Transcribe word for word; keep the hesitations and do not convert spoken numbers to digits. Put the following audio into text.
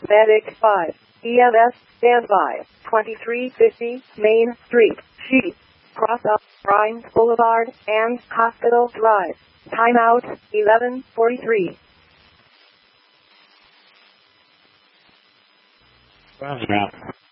Medic five. E M S, standby. twenty-three fifty Main Street, Sheets. Cross up Rhines Boulevard and Hospital Drive. Timeout, eleven forty-three. Roger.